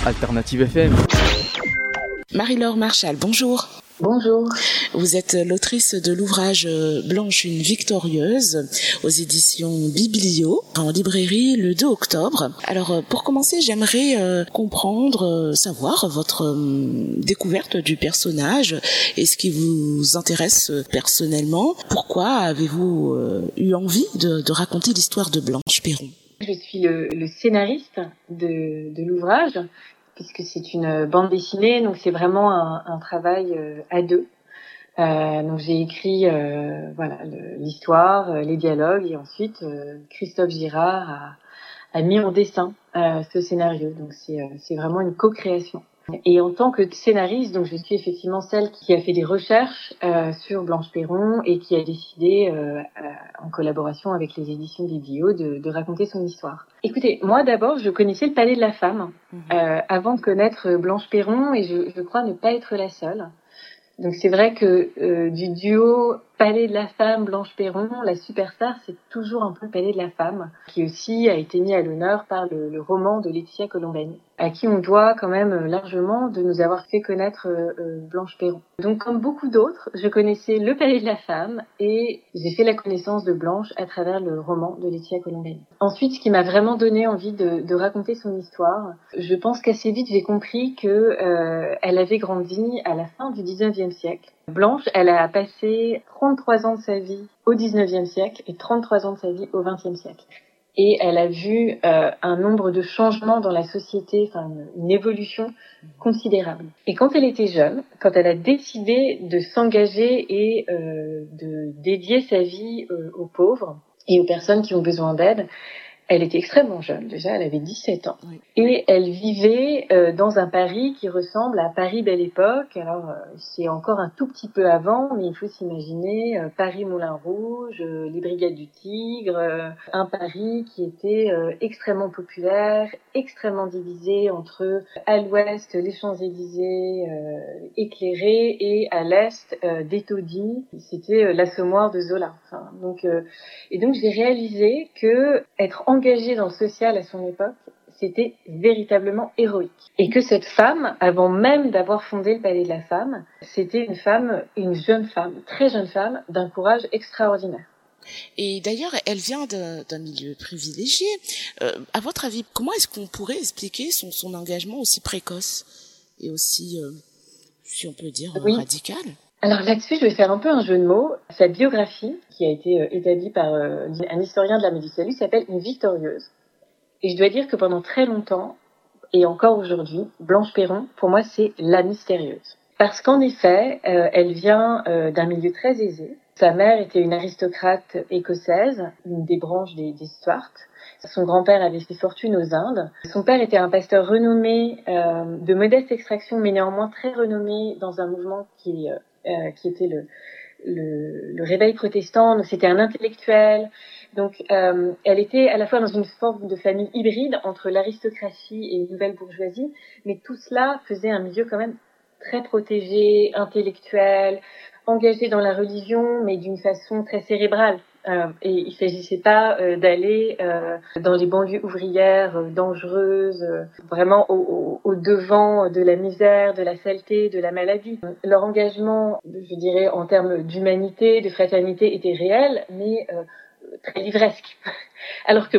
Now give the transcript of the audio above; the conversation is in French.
Alternative FM. Marie-Laure Marchal, bonjour. Bonjour. Vous êtes l'autrice de l'ouvrage Blanche, une victorieuse aux éditions Biblio, en librairie le 2 octobre. Alors, pour commencer, j'aimerais comprendre, savoir votre découverte du personnage et ce qui vous intéresse personnellement. Pourquoi avez-vous eu envie de raconter l'histoire de Blanche Perron ? Je suis le scénariste de l'ouvrage, puisque c'est une bande dessinée, donc c'est vraiment un travail à deux. Donc j'ai écrit l'histoire, les dialogues, et ensuite Christophe Girard a mis en dessin ce scénario. Donc c'est vraiment une co-création. Et en tant que scénariste, donc je suis effectivement celle qui a fait des recherches sur Blanche Perron et qui a décidé, en collaboration avec les éditions Biblio, de raconter son histoire. Écoutez, moi d'abord, je connaissais le Palais de la Femme avant de connaître Blanche Perron, et je crois ne pas être la seule. Donc c'est vrai que du duo Palais de la Femme, Blanche Perron, la superstar, c'est toujours un peu le Palais de la Femme, qui aussi a été mis à l'honneur par le roman de Laetitia Colombani, à qui on doit quand même largement de nous avoir fait connaître Blanche Perron. Donc comme beaucoup d'autres, je connaissais le Palais de la Femme et j'ai fait la connaissance de Blanche à travers le roman de Laetitia Colombani. Ensuite, ce qui m'a vraiment donné envie de raconter son histoire, je pense qu'assez vite j'ai compris que elle avait grandi à la fin du 19e siècle. Blanche, elle a passé 33 ans de sa vie au 19e siècle et 33 ans de sa vie au 20e siècle. Et elle a vu un nombre de changements dans la société, enfin une évolution considérable. Et quand elle était jeune, quand elle a décidé de s'engager et de dédier sa vie aux pauvres et aux personnes qui ont besoin d'aide, elle était extrêmement jeune, déjà, elle avait 17 ans. Oui. Et elle vivait dans un Paris qui ressemble à Paris Belle Époque. Alors, c'est encore un tout petit peu avant, mais il faut s'imaginer Paris Moulin Rouge, les Brigades du Tigre, un Paris qui était extrêmement populaire, extrêmement divisé entre, à l'ouest, les Champs-Élysées éclairés et à l'est, des taudis. C'était l'assommoir de Zola. Enfin, et donc, j'ai réalisé que être engagée dans le social à son époque, c'était véritablement héroïque. Et que cette femme, avant même d'avoir fondé le Palais de la Femme, c'était une jeune femme, très jeune femme, d'un courage extraordinaire. Et d'ailleurs, elle vient d'un milieu privilégié. À votre avis, comment est-ce qu'on pourrait expliquer son engagement aussi précoce et aussi, si on peut dire, radical ? Alors là-dessus, je vais faire un peu un jeu de mots. Sa biographie, qui a été établie par un historien de l'âme et du salut, s'appelle Une victorieuse. Et je dois dire que pendant très longtemps, et encore aujourd'hui, Blanche Perron, pour moi, c'est la mystérieuse. Parce qu'en effet, elle vient d'un milieu très aisé. Sa mère était une aristocrate écossaise, une des branches des Stuart. Son grand-père avait fait fortune aux Indes. Son père était un pasteur renommé, de modeste extraction, mais néanmoins très renommé dans un mouvement qui était le réveil protestant. Donc c'était un intellectuel. Donc elle était à la fois dans une forme de famille hybride entre l'aristocratie et une nouvelle bourgeoisie, mais tout cela faisait un milieu quand même très protégé, intellectuel, engagé dans la religion, mais d'une façon très cérébrale. Et il s'agissait pas d'aller dans les banlieues ouvrières dangereuses, vraiment au devant de la misère, de la saleté, de la maladie. Leur engagement, je dirais, en termes d'humanité, de fraternité, était réel, mais très livresque. Alors que